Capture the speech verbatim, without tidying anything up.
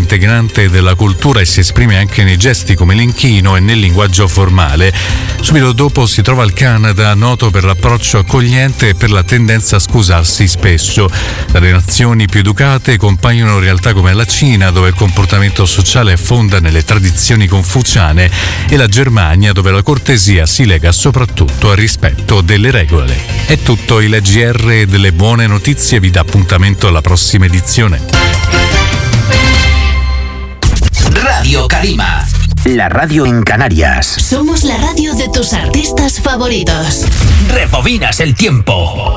integrante della cultura e si esprime anche nei gesti come l'inchino e nel linguaggio formale. Subito dopo si trova il Canada, noto per l'approccio accogliente e per la tendenza a scusarsi spesso. Tra le nazioni più educate compaiono realtà come la Cina, dove il comportamento sociale affonda nelle tradizioni confuciane, e la Germania, dove la cortesia si lega soprattutto al rispetto delle regole. È tutto, il G R delle buone notizie vi dà appuntamento alla prossima edizione. Radio Calima, la radio en Canarias. Somos la radio de tus artistas favoritos. Rebobinas el tiempo.